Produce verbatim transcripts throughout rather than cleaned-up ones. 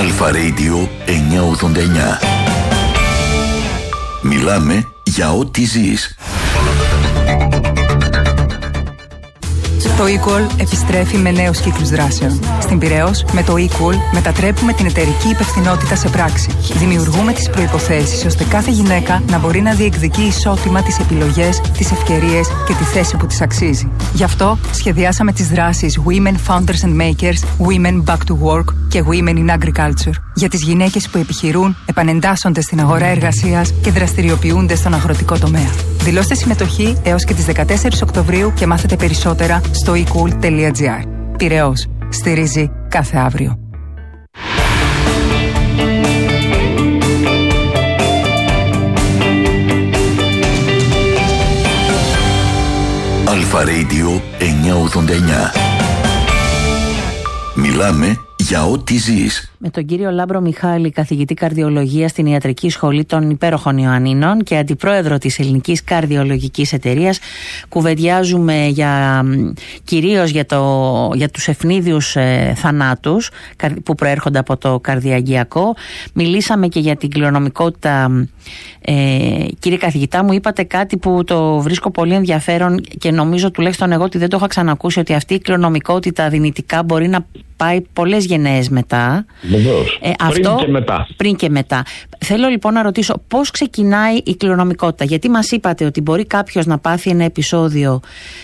Αλφα Radio εννιακόσια ογδόντα εννιά. Μιλάμε για ό,τι ζεις. Το eCall επιστρέφει με νέους κύκλους δράσεων. Στην Πειραιώς, με το eCall μετατρέπουμε την εταιρική υπευθυνότητα σε πράξη. Δημιουργούμε τις προϋποθέσεις ώστε κάθε γυναίκα να μπορεί να διεκδικεί ισότιμα τις επιλογές, τις ευκαιρίες και τη θέση που της αξίζει. Γι' αυτό σχεδιάσαμε τις δράσεις Women Founders and Makers, Women Back to Work και Women in Agriculture. Για τις γυναίκες που επιχειρούν, επανεντάσσονται στην αγορά εργασίας και δραστηριοποιούνται στον αγροτικό τομέα. Δηλώστε συμμετοχή έως και τις δεκατέσσερις Οκτωβρίου και μάθετε περισσότερα στο ecool τελεία gr. Πειραιώς. Στηρίζει κάθε αύριο. Αλφα Radio εννιακόσια ογδόντα εννιά. Μιλάμε για ό,τι ζεις. Με τον κύριο Λάμπρο Μιχάλη, καθηγητή καρδιολογίας στην Ιατρική Σχολή των Υπέροχων Ιωαννίνων και αντιπρόεδρο της Ελληνικής Καρδιολογικής Εταιρείας, κουβεντιάζουμε για, κυρίως για, το, για τους ευνίδιους ε, θανάτους που προέρχονται από το καρδιαγγειακό. Μιλήσαμε και για την κληρονομικότητα. Ε, κύριε καθηγητά, μου είπατε κάτι που το βρίσκω πολύ ενδιαφέρον και νομίζω τουλάχιστον εγώ ότι δεν το είχα ξανακούσει, ότι αυτή η κληρονομικότητα δυνητικά μπορεί να πάει πολλές γενναίες μετά. Βεβαίως. Ε, πριν αυτό, και μετά. Πριν και μετά. Θέλω λοιπόν να ρωτήσω πώς ξεκινάει η κληρονομικότητα. Γιατί μας είπατε ότι μπορεί κάποιος να πάθει ένα επεισόδιο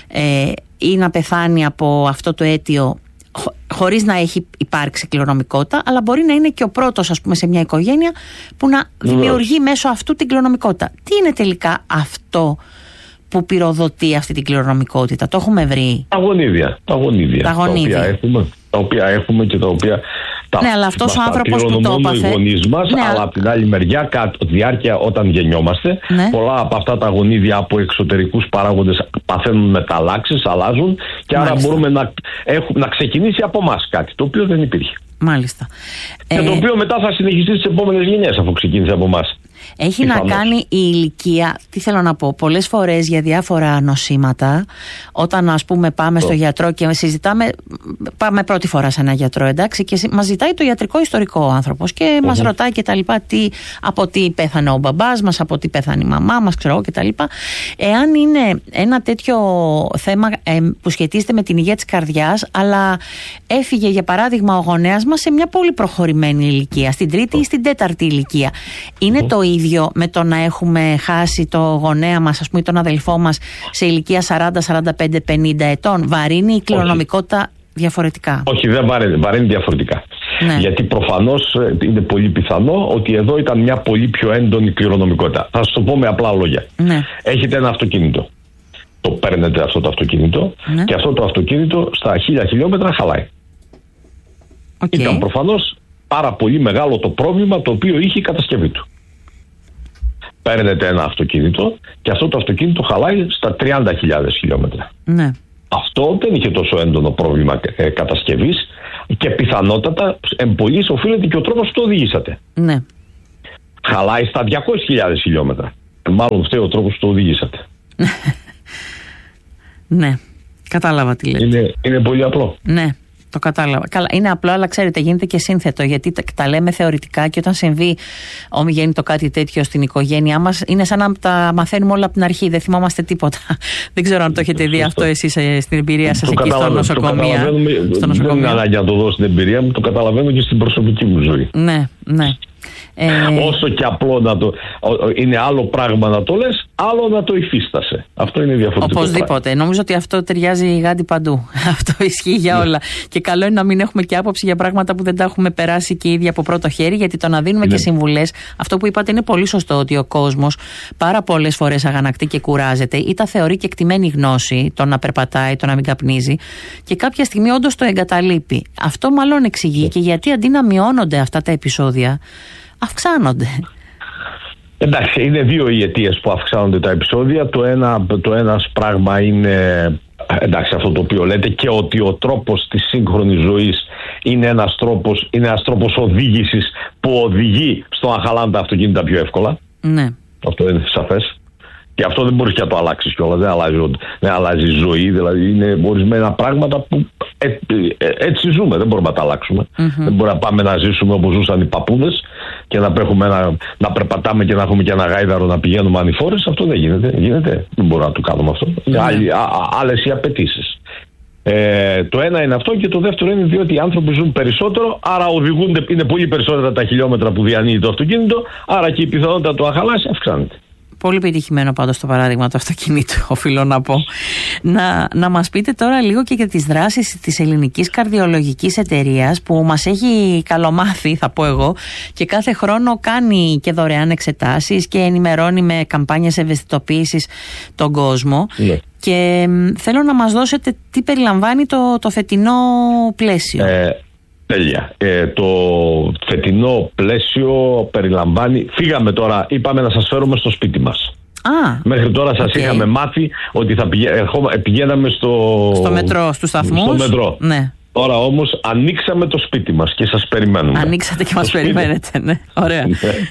ε, ή να πεθάνει από αυτό το αίτιο χω, χωρίς να έχει υπάρξει κληρονομικότητα, αλλά μπορεί να είναι και ο πρώτος, ας πούμε, σε μια οικογένεια που να Βεβαίως. δημιουργεί μέσω αυτού την κληρονομικότητα. Τι είναι τελικά αυτό που πυροδοτεί αυτή την κληρονομικότητα? Το έχουμε βρει? Τα γονίδια. Τα γονίδια. Τα γονίδια. Τα οποία έχουμε, τα οποία έχουμε και τα οποία. Τα, ναι, αλλά αυτός ο άνθρωπος που το έπαθε. Οι γονείς μας, ναι, αλλά από την άλλη μεριά, κατά τη διάρκεια όταν γεννιόμαστε, ναι. πολλά από αυτά τα γονίδια από εξωτερικούς παράγοντες παθαίνουν μεταλλάξεις, αλλάζουν και Μάλιστα. άρα μπορούμε να, έχουμε, να ξεκινήσει από εμάς κάτι το οποίο δεν υπήρχε. Μάλιστα. Και ε... το οποίο μετά θα συνεχιστεί στις επόμενες γενιές αφού ξεκίνησε από εμάς. Έχει Πιθανώς. να κάνει η ηλικία, τι θέλω να πω, πολλές φορές για διάφορα νοσήματα, όταν ας πούμε πάμε στο γιατρό και συζητάμε, πάμε πρώτη φορά σε ένα γιατρό, εντάξει, και μας ζητάει το ιατρικό ιστορικό ο άνθρωπος και mm-hmm. μας ρωτάει και τα λοιπά, τι, από τι πέθανε ο μπαμπάς μας, από τι πέθανε η μαμά μας, ξέρω και τα λοιπά. Εάν είναι ένα τέτοιο θέμα ε, που σχετίζεται με την υγεία της καρδιάς, αλλά έφυγε για παράδειγμα ο γονέας μας σε μια πολύ προχωρημένη ηλικία, στην τρίτη ή στην τέταρτη ηλικία, είναι mm-hmm. το ίδιο με το να έχουμε χάσει το γονέα μας, ας πούμε, τον αδελφό μας σε ηλικία σαράντα, σαράντα πέντε, πενήντα ετών? Βαρύνει η κληρονομικότητα Όχι. διαφορετικά? Όχι, δεν βαρύνει, βαρύνει διαφορετικά. Ναι. Γιατί προφανώς είναι πολύ πιθανό ότι εδώ ήταν μια πολύ πιο έντονη κληρονομικότητα. Θα σας το πω με απλά λόγια. Ναι. Έχετε ένα αυτοκίνητο. Το παίρνετε αυτό το αυτοκίνητο ναι. και αυτό το αυτοκίνητο στα χίλια χιλιόμετρα χαλάει. Okay. Ήταν προφανώς πάρα πολύ μεγάλο το πρόβλημα το οποίο είχε η κατασκευή του. Παίρνετε ένα αυτοκίνητο και αυτό το αυτοκίνητο χαλάει στα τριάντα χιλιάδες χιλιόμετρα. Ναι. Αυτό δεν είχε τόσο έντονο πρόβλημα ε, κατασκευής και πιθανότατα εμπολής οφείλεται και ο τρόπος που το οδηγήσατε. Ναι. Χαλάει στα διακόσιες χιλιάδες χιλιόμετρα. Μάλλον φταίει ο τρόπος που το οδηγήσατε. Ναι. Κατάλαβα τι λέτε. Είναι, είναι πολύ απλό. Ναι. Το κατάλαβα. Καλά, είναι απλό, αλλά ξέρετε, γίνεται και σύνθετο. Γιατί τα, τα λέμε θεωρητικά και όταν συμβεί ομιγέννητο κάτι τέτοιο στην οικογένειά μας, είναι σαν να τα μαθαίνουμε όλα από την αρχή. Δεν θυμόμαστε τίποτα. Δεν ξέρω αν το έχετε δει αυτό εσείς στην εμπειρία σας εκεί στο νοσοκομείο. Δεν είναι ανάγκη να το δω στην εμπειρία μου, το καταλαβαίνω και στην προσωπική μου ζωή. Ναι, ναι. Ε... Όσο και απλό να το. Είναι άλλο πράγμα να το λες, άλλο να το υφίστασε. Αυτό είναι διαφορετικό. Οπωσδήποτε. Πράγμα. Νομίζω ότι αυτό ταιριάζει γάντι παντού. Αυτό ισχύει για ναι. όλα. Και καλό είναι να μην έχουμε και άποψη για πράγματα που δεν τα έχουμε περάσει και ήδη από πρώτο χέρι, γιατί το να δίνουμε ναι. και συμβουλές. Αυτό που είπατε είναι πολύ σωστό, ότι ο κόσμος πάρα πολλές φορές αγανακτεί και κουράζεται ή τα θεωρεί και εκτιμένη γνώση, το να περπατάει, το να μην καπνίζει, και κάποια στιγμή όντως το εγκαταλείπει. Αυτό μάλλον εξηγεί ναι. και γιατί αντί να μειώνονται αυτά τα επεισόδια, αυξάνονται. Εντάξει, είναι δύο οι αιτίες που αυξάνονται τα επεισόδια. Το ένα, το ένας πράγμα είναι, εντάξει, αυτό το οποίο λέτε, και ότι ο τρόπος της σύγχρονης ζωής είναι ένας τρόπος, είναι ένας τρόπος οδήγησης που οδηγεί στο να χαλάνε τα αυτοκίνητα πιο εύκολα. Ναι. Αυτό είναι σαφές. Και αυτό δεν μπορείς και να το αλλάξεις κιόλας. Δεν αλλάζει, δεν αλλάζει η ζωή. Δηλαδή είναι ορισμένα πράγματα που ε, ε, ε, έτσι ζούμε. Δεν μπορούμε να τα αλλάξουμε. Mm-hmm. Δεν μπορούμε να πάμε να ζήσουμε όπως ζούσαν οι παππούδες και να, ένα, να περπατάμε και να έχουμε και ένα γάιδαρο να πηγαίνουμε ανηφόρες. Αυτό δεν γίνεται. γίνεται. Δεν μπορούμε να το κάνουμε αυτό. Mm-hmm. Άλλοι, α, α, άλλες οι απαιτήσεις. Ε, το ένα είναι αυτό, και το δεύτερο είναι διότι οι άνθρωποι ζουν περισσότερο, άρα οδηγούνται, είναι πολύ περισσότερα τα χιλιόμετρα που διανύει το αυτοκίνητο, άρα και η πιθανότητα του να χαλάσει αυξάνεται. Πολύ πετυχημένο πάντως το παράδειγμα του αυτοκινήτου, οφείλω να πω. Να, να μας πείτε τώρα λίγο και για τις δράσεις της Ελληνικής Καρδιολογικής Εταιρείας, που μας έχει καλομάθει, θα πω εγώ, και κάθε χρόνο κάνει και δωρεάν εξετάσεις και ενημερώνει με καμπάνιες ευαισθητοποίησης τον κόσμο. Ναι. Και θέλω να μας δώσετε τι περιλαμβάνει το, το φετινό πλαίσιο. Ε, τέλεια. Ε, το φετινό πλαίσιο περιλαμβάνει... Φύγαμε τώρα, είπαμε να σας φέρουμε στο σπίτι μας. Α, Μέχρι τώρα σας okay. είχαμε μάθει ότι θα πηγα... πηγαίναμε στο... Στο μετρό, στους σταθμούς. Στο μετρό. Ναι. Τώρα όμως ανοίξαμε το σπίτι μας και σας περιμένουμε. Ανοίξατε και μας σπίτι. Περιμένετε, ναι. Ωραία.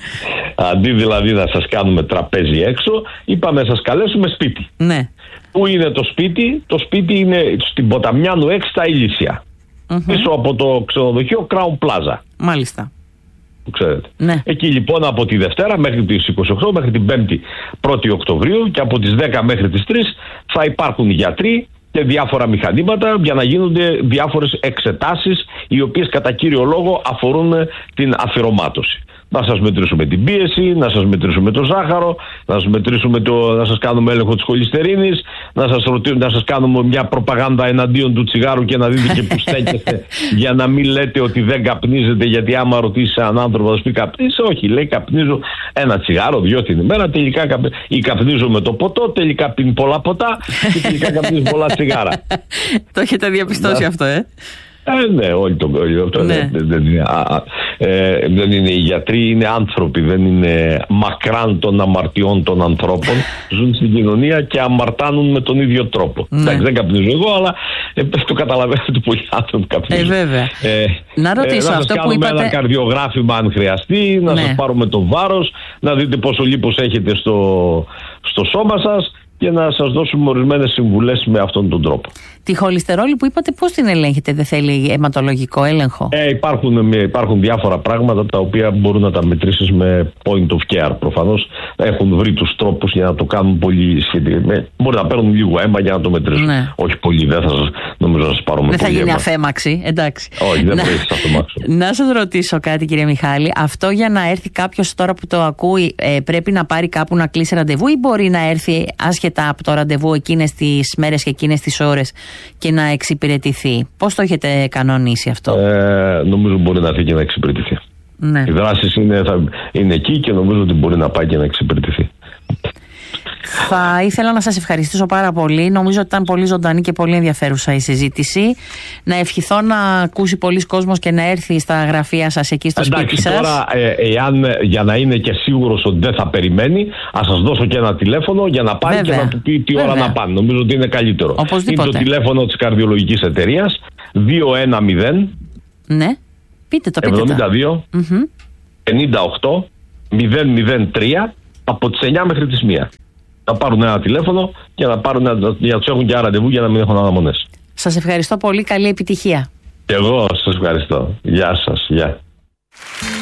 Αντί δηλαδή να σας κάνουμε τραπέζι έξω, είπαμε να σας καλέσουμε σπίτι. Ναι. Πού είναι το σπίτι? Το σπίτι είναι στην Ποταμιάνου έξι στα Ηλίσια. Mm-hmm. Πίσω από το ξενοδοχείο Crown Plaza. Μάλιστα. Που ξέρετε. Ναι. Εκεί λοιπόν από τη Δευτέρα μέχρι τις είκοσι οκτώ, μέχρι την Πέμπτη πρώτη Οκτωβρίου, και από τις δέκα μέχρι τις τρεις θα υπάρχουν γιατροί και διάφορα μηχανήματα για να γίνονται διάφορες εξετάσεις, οι οποίες κατά κύριο λόγο αφορούν την αθυρωμάτωση. Να σας μετρήσουμε την πίεση, να σας μετρήσουμε το ζάχαρο, να σας μετρήσουμε το, να σας κάνουμε έλεγχο της χολυστερίνης, να σας, ρωτήσουμε, να σας κάνουμε μια προπαγάνδα εναντίον του τσιγάρου και να δείτε και που στέκεστε, για να μην λέτε ότι δεν καπνίζετε, γιατί άμα ρωτήσει έναν άνθρωπο θα σου πει καπνίζεις, όχι, λέει καπνίζω ένα τσιγάρο, δυο την ημέρα, τελικά καπνίζω, ή καπνίζω με το ποτό, τελικά πίνει πολλά ποτά και τελικά καπνίζω πολλά τσιγάρα. Το έχετε διαπιστώσει αυτό, ε? Ε, ναι, όλοι το αυτό ναι. δεν, δεν, είναι, α, ε, δεν είναι οι γιατροί, είναι άνθρωποι, δεν είναι μακράν των αμαρτιών των ανθρώπων. Ζουν στην κοινωνία και αμαρτάνουν με τον ίδιο τρόπο. Ναι. Εντάξει, δεν καπνίζω εγώ, αλλά ε, το καταλαβαίνετε πολλοί άνθρωποι καπνίζουν. Ε, βέβαια. Ε, να ρωτήσω ε, αυτό να που είπατε. Ένα καρδιογράφημα αν χρειαστεί, να ναι. σας πάρουμε το βάρος, να δείτε πόσο λίπος έχετε στο, στο σώμα σας και να σας δώσουμε ορισμένες συμβουλές με αυτόν τον τρόπο. Τη χολυστερόλη που είπατε, πώς την ελέγχετε? Δεν θέλει αιματολογικό έλεγχο? Ε, υπάρχουν, υπάρχουν διάφορα πράγματα τα οποία μπορούν να τα μετρήσεις με point of care. Προφανώς έχουν βρει τους τρόπους για να το κάνουν πολύ σχετικά. Μπορεί να παίρνουν λίγο αίμα για να το μετρήσουν. Ναι. Όχι πολύ, δεν θα σας, νομίζω να σας πάρουμε. Δεν θα γίνει αίμα. Αφέμαξη, εντάξει. Όχι, δεν πρέπει να αφέμαξη. Να σας ρωτήσω κάτι, κύριε Μιχάλη. Αυτό για να έρθει κάποιος τώρα που το ακούει, ε, πρέπει να πάρει κάπου να κλείσει ραντεβού, ή μπορεί να έρθει άσχετα από το ραντεβού εκείνες τις μέρες και εκείνες τις ώρες και να εξυπηρετηθεί? Πώς το έχετε κανονίσει αυτό? Ε, νομίζω μπορεί να έρθει και να εξυπηρετηθεί. Ναι. Οι δράσεις είναι, θα, είναι εκεί και νομίζω ότι μπορεί να πάει και να εξυπηρετηθεί. Θα ήθελα να σας ευχαριστήσω πάρα πολύ. Νομίζω ότι ήταν πολύ ζωντανή και πολύ ενδιαφέρουσα η συζήτηση. Να ευχηθώ να ακούσει πολλοί κόσμος και να έρθει στα γραφεία σας εκεί στο Εντάξει, σπίτι σας. Τώρα, ε, εάν, για να είναι και σίγουρος ότι δεν θα περιμένει, ας σας δώσω και ένα τηλέφωνο για να πάρει Βέβαια. και να του πει τι Βέβαια. ώρα να πάνε. Νομίζω ότι είναι καλύτερο. Οπωσδήποτε. Είναι το τηλέφωνο της Καρδιολογικής Εταιρείας δύο ένα μηδέν Ναι, πείτε το, πείτε εβδομήντα δύο πενήντα οκτώ μηδέν μηδέν τρία από τις εννιά μέχρι τις μία. Να πάρουν ένα τηλέφωνο και να, πάρουν, για να τους έχουν και ένα ραντεβού για να μην έχουν αναμονές. Σας ευχαριστώ πολύ. Καλή επιτυχία. Και εγώ σας ευχαριστώ. Γεια σας. Γεια.